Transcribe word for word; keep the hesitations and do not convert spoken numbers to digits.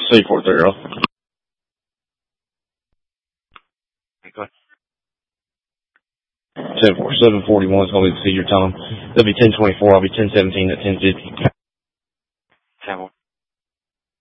C four zero. Seven four seven forty one is gonna be the figure time. That'll be ten twenty four. I'll be ten seventeen at ten fifty. Ten